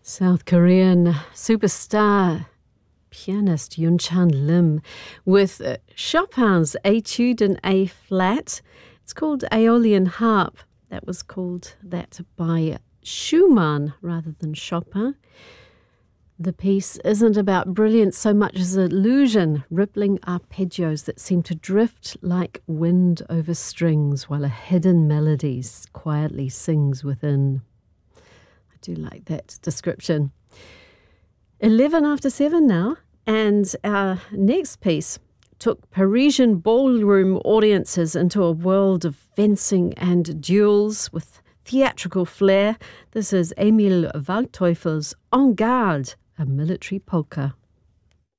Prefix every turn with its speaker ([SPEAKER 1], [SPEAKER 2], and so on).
[SPEAKER 1] South Korean superstar pianist Yoon-chan Lim with Chopin's Etude in A flat. It's called Aeolian Harp. That was called that by Schumann rather than Chopin. The piece isn't about brilliance so much as illusion, rippling arpeggios that seem to drift like wind over strings while a hidden melody quietly sings within. I do like that description. 11 after 7 now, and our next piece took Parisian ballroom audiences into a world of fencing and duels with theatrical flair. This is Emil Waldteufel's En Garde, a military polka.